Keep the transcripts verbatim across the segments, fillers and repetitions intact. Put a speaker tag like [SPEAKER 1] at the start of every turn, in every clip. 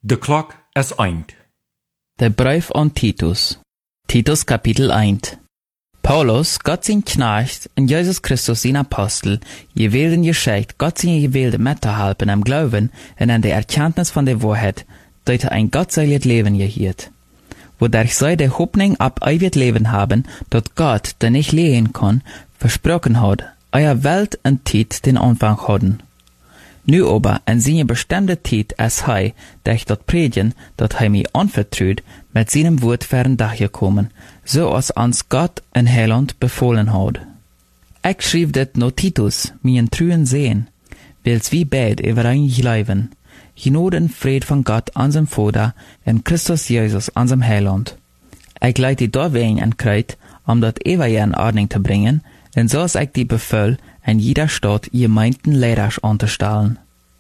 [SPEAKER 1] De klok is eind.
[SPEAKER 2] Der Brief an Titus. Titus Kapitel eins. Paulus, Gott sein Knecht, und Jesus Christus sein Apostel, gewählten geschickt, Gott sein gewählte mitzuhelfen am Glauben und an der Erkenntnis von der Wahrheit, dass er ein gottseliges Leben gehielt. Wodurch sie die Hoffnung ab ewig Leben haben, dort Gott, der nicht lehen kann, versprochen hat, euer Welt und Zeit den Anfang haben. Nu aber, in seine bestimmte Zeit, als hij, der ich dort predigen, dat hij mir anvertraut, mit seinem Wort fern gekommen, so als uns Gott in Heiland befohlen hat. Ich schrieb dit no Titus, meinen treuen Sehen, wils wie beid überein leben, Genode und Fried von Gott, unserem Vater, in Christus Jesus, unserem Heiland. Ich leite die dortwegen an Kreuz, um dat ewig in Ordnung zu bringen, und so ist ich die Befehl, in jeder Stadt ihr meinten Leiders anzustellen.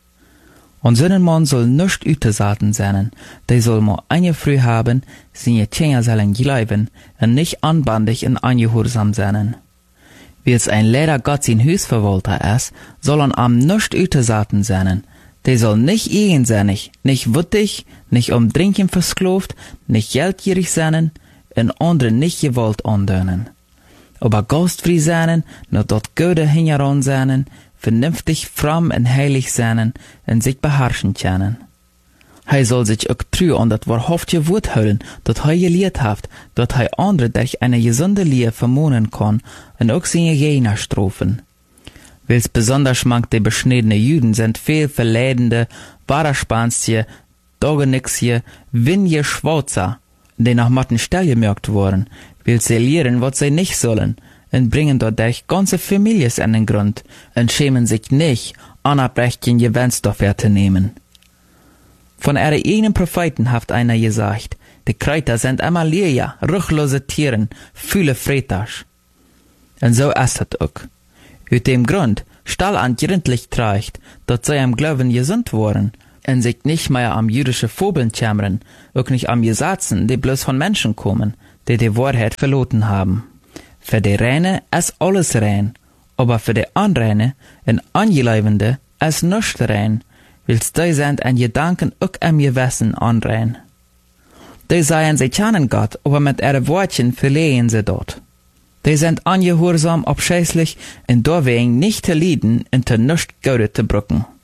[SPEAKER 2] Und so ein Mann soll nicht ütesaten sein, der soll nur eine früh haben, seine Kinder sollen bleiben, und nicht anbandig und ungehorsam sein. Wie es ein Lehrer Gott sein Hausverwalter ist, soll er am nicht ütesaten sein, der soll nicht eigensinnig, nicht wüttig, nicht um Trinken versklavt, nicht geldgierig sein, und anderen nicht Gewalt andönen. Aber gastfrei sein, nur dort Gute hingeran sein, vernünftig, fromm und heilig sein und sich beherrschen können. Hij soll sich auch treu an das wahrhaftige Wort halten, das hij gelehrt hat, dass hij andere durch eine gesunde Lehre vermohnen kann und auch seine Gegner strafen. Wils besonders manch die beschnittene Juden sind viel verleidende, Baraspanstje, Dogenixje, Winje Schwarzer, die nach matten Stell gemerkt wurden, will sie lehren, was sie nicht sollen, und bringen dadurch ganze Families an den Grund, und schämen sich nicht, Anabrechen Gewinnsdorfer zu nehmen. Von ihren eigenen Propheten hat einer gesagt, die Kräuter sind immer leer, ruchlose Tieren, viele Freitasch. Und so ist es auch. Aus dem Grund, stall an gründlich trägt, dass sie am Glauben gesund wurden, und sich nicht mehr am jüdische Fobeln kämmern, auch nicht am Gesetzen, die bloß von Menschen kommen, die die Wahrheit verloren haben. Für die Reine ist alles rein, aber für die Unreine und Angeleibende ist nichts rein, wils die sind an Gedanken auch am Gewissen unrein. Die sagen, sie kennen Gott, aber mit ihren Worten verlehen sie dort. Die sind ungehorsam, abscheußlich und deswegen nicht zu leiden und zu nichts Gutes zu brücken.